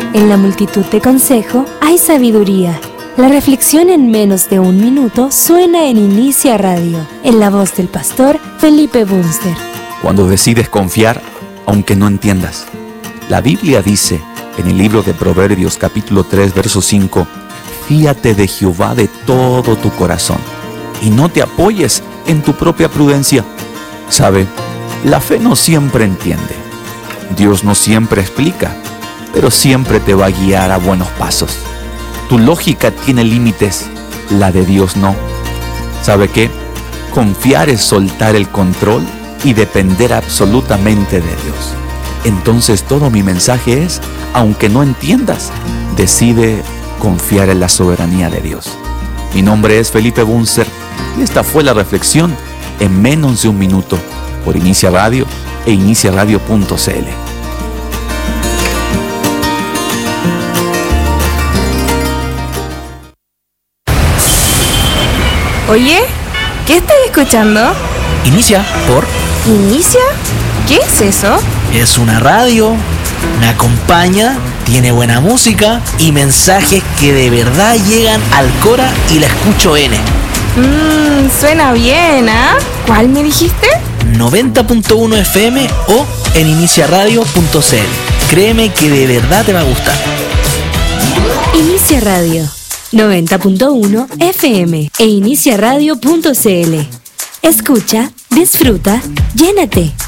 En la multitud de consejo hay sabiduría. La reflexión en menos de un minuto suena en Inicia Radio, en la voz del pastor Felipe Bunster. Cuando decides confiar, aunque no entiendas. La Biblia dice en el libro de Proverbios capítulo 3, verso 5, fíate de Jehová de todo tu corazón y no te apoyes en tu propia prudencia. ¿Sabe? La fe no siempre entiende. Dios no siempre explica, pero siempre te va a guiar a buenos pasos. Tu lógica tiene límites, la de Dios no. ¿Sabe qué? Confiar es soltar el control y depender absolutamente de Dios. Entonces todo mi mensaje es, aunque no entiendas, decide confiar en la soberanía de Dios. Mi nombre es Felipe Bunster y esta fue la reflexión en menos de un minuto por Inicia Radio e iniciaradio.cl. Oye, ¿qué estás escuchando? Inicia por... ¿Inicia? ¿Qué es eso? Es una radio, me acompaña, tiene buena música y mensajes que de verdad llegan al Cora y la escucho N. Suena bien, ¿ah? ¿Cuál me dijiste? 90.1 FM o en iniciaradio.cl. Créeme que de verdad te va a gustar. Inicia Radio, 90.1 FM e iniciaradio.cl. Escucha, disfruta, llénate.